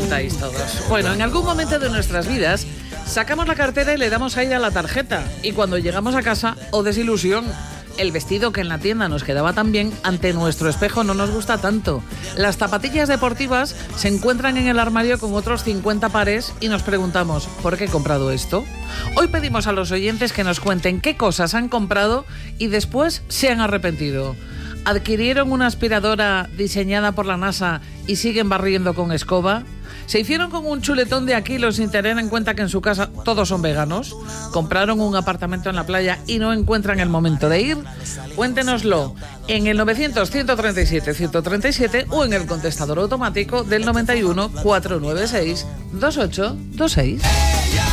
preguntáis todos. Bueno, en algún momento de nuestras vidas sacamos la cartera y le damos aire a la tarjeta. Y cuando llegamos a casa, ¡oh desilusión! El vestido que en la tienda nos quedaba tan bien, ante nuestro espejo no nos gusta tanto. Las zapatillas deportivas se encuentran en el armario con otros 50 pares y nos preguntamos, ¿por qué he comprado esto? Hoy pedimos a los oyentes que nos cuenten qué cosas han comprado y después se han arrepentido. ¿Adquirieron una aspiradora diseñada por la NASA y siguen barriendo con escoba? ¿Se hicieron con un chuletón de Aquilo sin tener en cuenta que en su casa todos son veganos? ¿Compraron un apartamento en la playa y no encuentran el momento de ir? Cuéntenoslo en el 900-137-137 o en el contestador automático del 91 496 2826.